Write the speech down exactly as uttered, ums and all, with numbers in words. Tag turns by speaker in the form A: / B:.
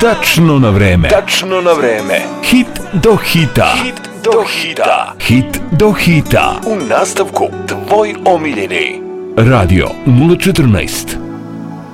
A: tačno na vreme.
B: Tačno na vreme.
A: Hit do hita.
B: Hit do hita.
A: Hit do hita.
B: U nastavku tvoj omiljeni.
A: Radio nula četrnaest.